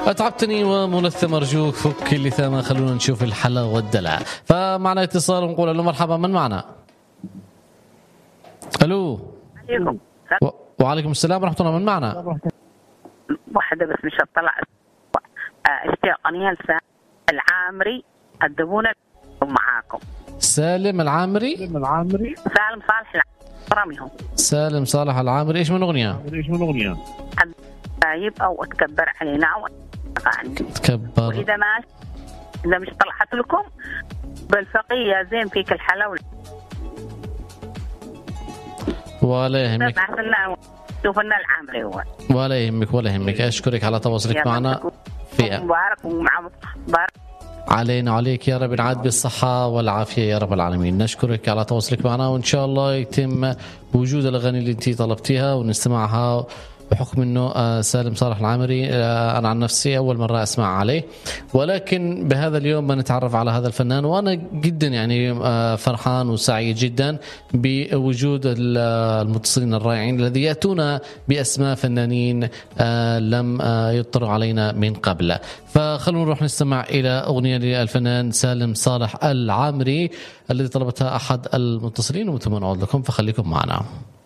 أتعبتني وملثم، أرجوك فك اللثام، خلونا نشوف الحلا والدلع. فمعنا اتصال ونقول له مرحبا، من معنا؟ ألو. عليكم. وعليكم السلام ورحمة الله، من معنا؟ واحدة بس مش هطلع اشتياقني العامري الدبونة معاكم. سالم العامري. سالم صالح العامري. سالم صالح العامري. ايش من اغنية؟ طيب او اتكبر علينا او تكبر. واذا ما اذا مش طلعت لكم بالفقيه زين فيك الحلاوه ولا يهمك. شوفنا العامري هو. ولا يهمك. اشكرك على تواصلك معنا. في مبارك مبارك علينا وعليك يا رب، العاد بالصحة والعافية يا رب العالمين. نشكرك على تواصلك معنا، وإن شاء الله يتم وجود الأغاني اللي أنت طلبتيها ونستمعها، بحكم أنه سالم صالح العامري أنا عن نفسي أول مرة أسمع عليه، ولكن بهذا اليوم بنتعرف على هذا الفنان، وأنا جدا يعني فرحان وسعيد جدا بوجود المتصلين الرائعين الذي يأتون بأسماء فنانين لم يطروا علينا من قبل. فخلونا نروح نستمع إلى أغنية للفنان سالم صالح العامري الذي طلبتها أحد المتصلين، وثم نعود لكم، فخليكم معنا.